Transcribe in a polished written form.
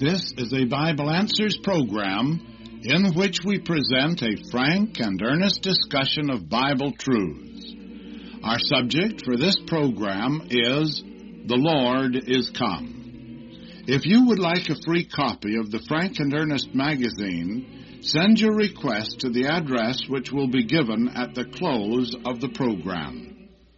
This is a Bible Answers program in which we present a frank and earnest discussion of Bible truths. Our subject for this program is The Lord is Come. If you would like a free copy of the Frank and Ernest magazine, send your request to the address which will be given at the close of the program.